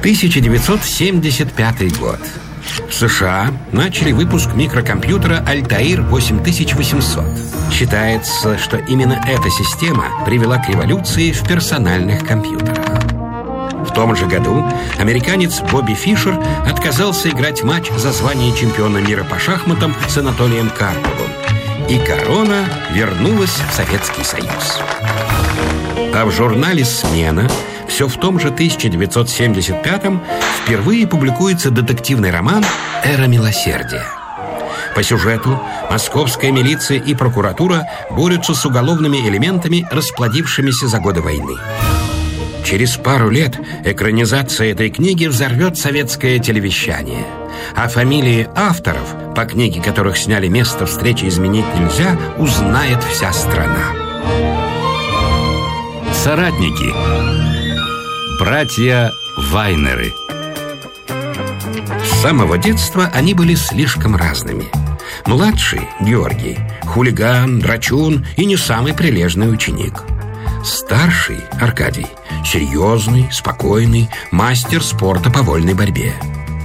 1975 год. В США начали выпуск микрокомпьютера Altair 8800. Считается, что именно эта система привела к революции в персональных компьютерах. В том же году американец Бобби Фишер отказался играть матч за звание чемпиона мира по шахматам с Анатолием Карповым, и корона вернулась в Советский Союз. А в журнале «Смена» все в том же 1975-м впервые публикуется детективный роман «Эра милосердия». По сюжету московская милиция и прокуратура борются с уголовными элементами, расплодившимися за годы войны. Через пару лет экранизация этой книги взорвет советское телевещание, а фамилии авторов, по книге которых сняли «Место встречи изменить нельзя», узнает вся страна. Соратники. Братья Вайнеры. С самого детства они были слишком разными. Младший, Георгий, хулиган, драчун и не самый прилежный ученик. Старший, Аркадий, серьезный, спокойный, мастер спорта по вольной борьбе.